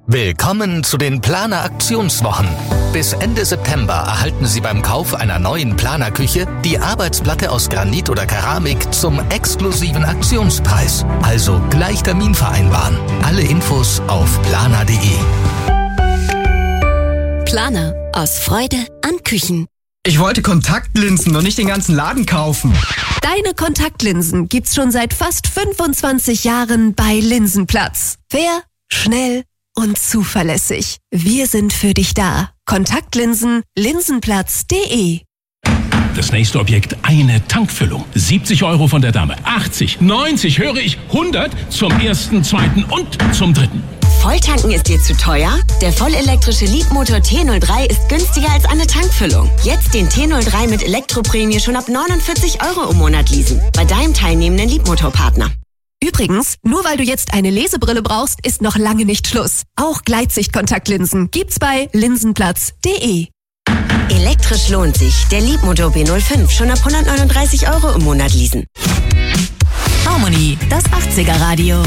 Willkommen zu den Planer Aktionswochen. Bis Ende September erhalten Sie beim Kauf einer neuen Planer-Küche die Arbeitsplatte aus Granit oder Keramik zum exklusiven Aktionspreis. Also gleich Termin vereinbaren. Alle Infos auf planer.de. Planer. Aus Freude an Küchen. Ich wollte Kontaktlinsen und nicht den ganzen Laden kaufen. Deine Kontaktlinsen gibt's schon seit fast 25 Jahren bei Linsenplatz. Fair, schnell und zuverlässig. Wir sind für dich da. Kontaktlinsen, linsenplatz.de. Das nächste Objekt, eine Tankfüllung. 70 € von der Dame, 80, 90, höre ich, 100 zum ersten, zweiten und zum dritten. Volltanken ist dir zu teuer? Der vollelektrische Leapmotor T03 ist günstiger als eine Tankfüllung. Jetzt den T03 mit Elektroprämie schon ab 49 € im Monat leasen. Bei deinem teilnehmenden Leapmotor-Partner. Übrigens, nur weil du jetzt eine Lesebrille brauchst, ist noch lange nicht Schluss. Auch Gleitsicht-Kontaktlinsen gibt's bei linsenplatz.de. Elektrisch lohnt sich. Der Leapmotor B05 schon ab 139 € im Monat leasen. Harmony, das 80er Radio.